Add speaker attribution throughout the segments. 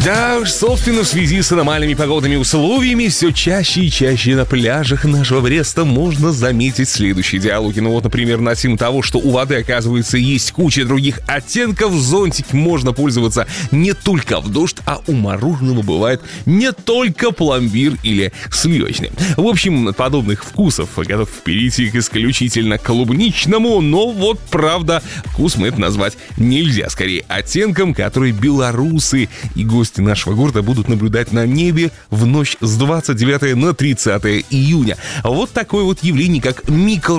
Speaker 1: Да уж, собственно, в связи с аномальными погодными условиями все чаще и чаще на пляжах нашего Бреста можно заметить следующие диалоги. Ну вот, например, на тему того, что у воды, оказывается, есть куча других оттенков. Зонтик можно пользоваться не только в дождь, а у мороженого бывает не только пломбир или сливочный. В общем, подобных вкусов готов перейти к исключительно клубничному, но вот, правда, вкус мы это назвать нельзя. Скорее, оттенком, который белорусы и гости нашего города будут наблюдать на небе в ночь с 29 на 30 июня. Вот такое вот явление, как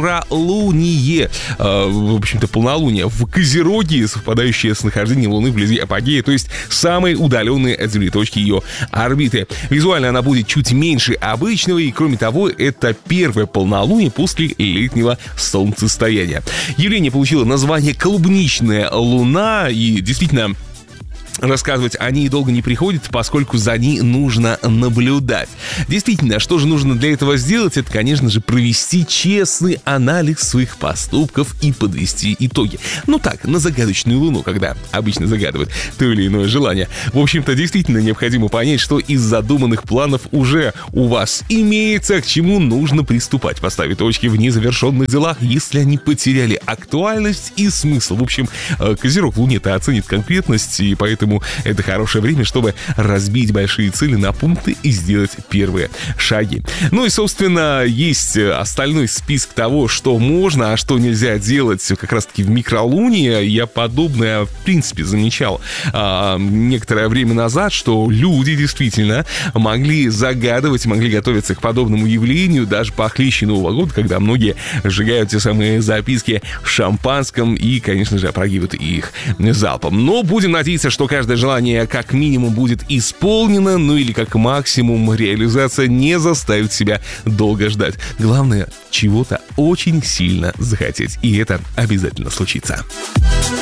Speaker 1: микролуние, в общем-то, полнолуние в Козероге, совпадающее с нахождением Луны вблизи апогея, то есть самой удаленной от Земли точки ее орбиты. Визуально она будет чуть меньше обычного, и, кроме того, это первое полнолуние после летнего солнцестояния. Явление получило название «Клубничная луна», и действительно, рассказывать о ней долго не приходится, поскольку за ней нужно наблюдать. Действительно, что же нужно для этого сделать? Это, конечно же, провести честный анализ своих поступков и подвести итоги. Ну так, на загадочную луну, когда обычно загадывают то или иное желание. В общем-то, действительно необходимо понять, что из задуманных планов уже у вас имеется, к чему нужно приступать. Поставить точки в незавершенных делах, если они потеряли актуальность и смысл. В общем, Козерог в Луне-то оценит конкретность, и поэтому это хорошее время, чтобы разбить большие цели на пункты и сделать первые шаги. Ну и, собственно, есть остальной список того, что можно, а что нельзя делать как раз-таки в микролуние. Я подобное, в принципе, замечал некоторое время назад, что люди действительно могли загадывать, могли готовиться к подобному явлению даже похлеще Нового года, когда многие сжигают те самые записки в шампанском и, конечно же, опрокидывают их залпом. Но будем надеяться, что каждое желание как минимум будет исполнено, ну или как максимум реализация не заставит себя долго ждать. Главное, чего-то очень сильно захотеть, и это обязательно случится.